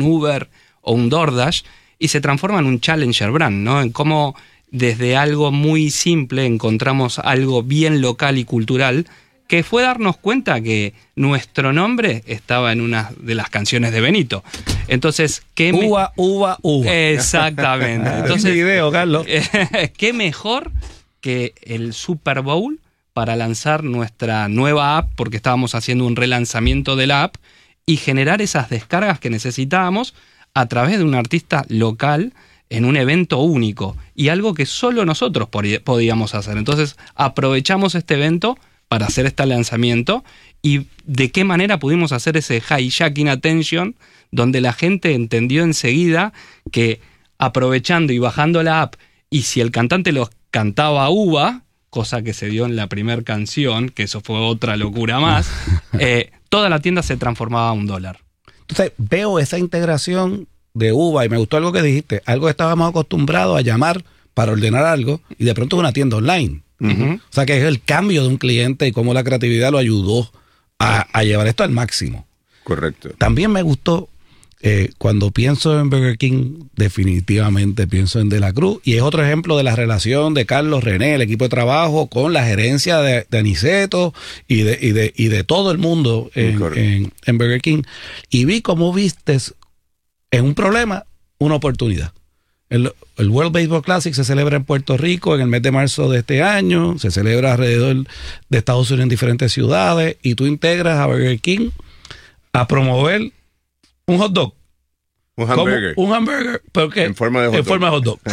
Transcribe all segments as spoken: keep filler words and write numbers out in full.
un Uber o un DoorDash, y se transforma en un challenger brand, ¿no? En cómo desde algo muy simple encontramos algo bien local y cultural, que fue darnos cuenta que nuestro nombre estaba en una de las canciones de Benito. Entonces, ¿qué me... Uva, uva, uva. Exactamente. Entonces, video, Carlos. ¿Qué mejor que el Super Bowl para lanzar nuestra nueva app? Porque estábamos haciendo un relanzamiento de la app y generar esas descargas que necesitábamos a través de un artista local en un evento único y algo que solo nosotros podíamos hacer. Entonces, aprovechamos este evento para hacer este lanzamiento y de qué manera pudimos hacer ese hijacking attention donde la gente entendió enseguida que aprovechando y bajando la app, y si el cantante los cantaba uva, cosa que se dio en la primera canción, que eso fue otra locura más, eh, toda la tienda se transformaba a un dólar. Entonces veo esa integración de uva y me gustó algo que dijiste, algo que estábamos acostumbrados a llamar para ordenar algo y de pronto es una tienda online. Uh-huh. O sea que es el cambio de un cliente y cómo la creatividad lo ayudó a, a llevar esto al máximo. Correcto. También me gustó eh, cuando pienso en Burger King, definitivamente pienso en De la Cruz, y es otro ejemplo de la relación de Carlos René, el equipo de trabajo, con la gerencia de, de Aniceto y de, y, de, y de todo el mundo en, en, en Burger King. Y vi cómo vistes en un problema una oportunidad. El, el World Baseball Classic se celebra en Puerto Rico en el mes de marzo de este año, se celebra alrededor de Estados Unidos en diferentes ciudades, y tú integras a Burger King a promover un hot dog. Un hamburger. Un hamburger, ¿pero qué? En forma de hot en dog. Forma de hot dog.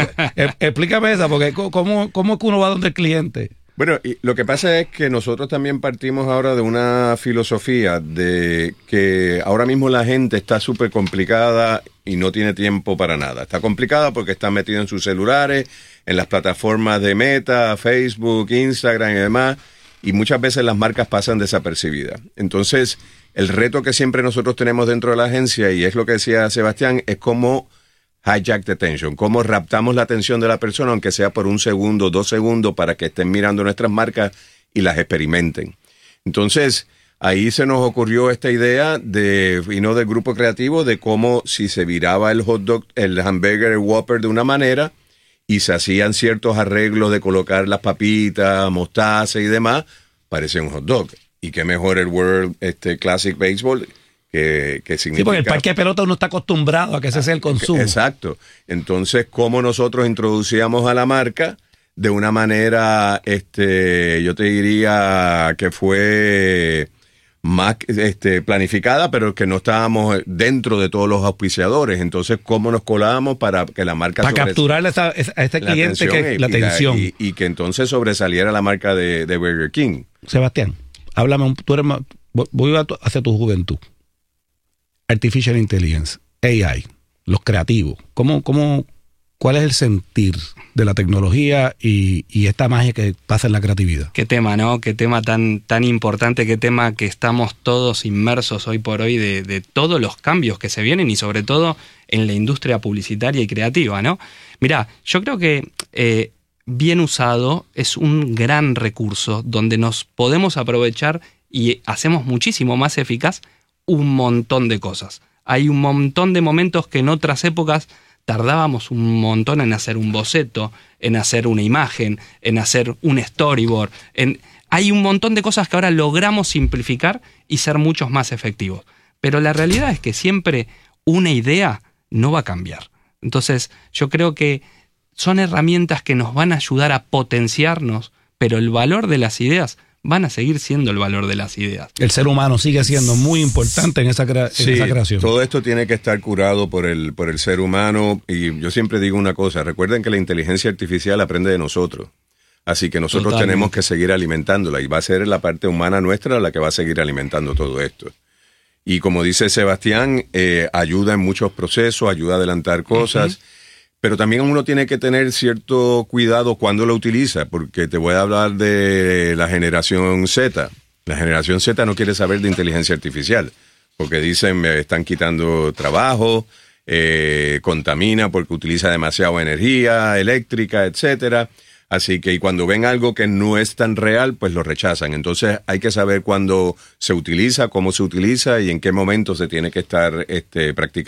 Explícame esa, porque ¿cómo, ¿cómo es que uno va donde el cliente? Bueno, y lo que pasa es que nosotros también partimos ahora de una filosofía de que ahora mismo la gente está súper complicada y no tiene tiempo para nada. Está complicada porque está metido en sus celulares, en las plataformas de Meta, Facebook, Instagram y demás, y muchas veces las marcas pasan desapercibidas. Entonces, el reto que siempre nosotros tenemos dentro de la agencia, y es lo que decía Sebastián, es cómo hijack the attention, cómo raptamos la atención de la persona, aunque sea por un segundo, dos segundos, para que estén mirando nuestras marcas y las experimenten. Entonces, ahí se nos ocurrió esta idea de, y no del grupo creativo, de cómo si se viraba el hot dog, el hamburger, el Whopper de una manera, y se hacían ciertos arreglos de colocar las papitas, mostaza y demás, parecía un hot dog. Y qué mejor el World este, Classic Baseball, que, que significa... Sí, porque el parque de pelota uno está acostumbrado a que ese sea el consumo. Exacto. Entonces, ¿cómo nosotros introducíamos a la marca de una manera, este, yo te diría que fue más este, planificada, pero que no estábamos dentro de todos los auspiciadores? Entonces, ¿cómo nos colábamos para que la marca... Para capturar a, esa, a este cliente la que, y, la atención. Y, y que entonces sobresaliera la marca de, de Burger King. Sebastián, háblame, un, tú eres más, voy a tu, hacia tu juventud. Artificial Intelligence, A I, los creativos. ¿Cómo, cómo, ¿Cuál es el sentir de la tecnología y, y esta magia que pasa en la creatividad? Qué tema, ¿no? Qué tema tan, tan importante, qué tema que estamos todos inmersos hoy por hoy de, de todos los cambios que se vienen y sobre todo en la industria publicitaria y creativa, ¿no? Mirá, yo creo que eh, bien usado es un gran recurso donde nos podemos aprovechar y hacemos muchísimo más eficaz un montón de cosas. Hay un montón de momentos que en otras épocas tardábamos un montón en hacer un boceto, en hacer una imagen, en hacer un storyboard. En... Hay un montón de cosas que ahora logramos simplificar y ser muchos más efectivos. Pero la realidad es que siempre una idea no va a cambiar. Entonces, yo creo que son herramientas que nos van a ayudar a potenciarnos, pero el valor de las ideas van a seguir siendo el valor de las ideas. El ser humano sigue siendo muy importante en esa, crea- en sí, esa creación. Todo esto tiene que estar curado por el, por el ser humano, y yo siempre digo una cosa, recuerden que la inteligencia artificial aprende de nosotros, así que nosotros Totalmente. tenemos que seguir alimentándola, y va a ser la parte humana nuestra la que va a seguir alimentando todo esto. Y como dice Sebastián, eh, ayuda en muchos procesos, ayuda a adelantar cosas, uh-huh. Pero también uno tiene que tener cierto cuidado cuando lo utiliza, porque te voy a hablar de la generación Z. La generación Z no quiere saber de inteligencia artificial, porque dicen me están quitando trabajo, eh, contamina porque utiliza demasiada energía eléctrica, etcétera. Así que y cuando ven algo que no es tan real, pues lo rechazan. Entonces hay que saber cuándo se utiliza, cómo se utiliza y en qué momento se tiene que estar este, practicando.